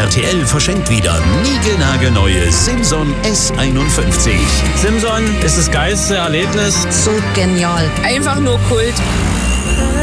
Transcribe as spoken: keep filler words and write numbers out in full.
R T L verschenkt wieder niegelnagelneue Simson S einundfünfzig. Simson ist das geilste Erlebnis. So genial. Einfach nur Kult.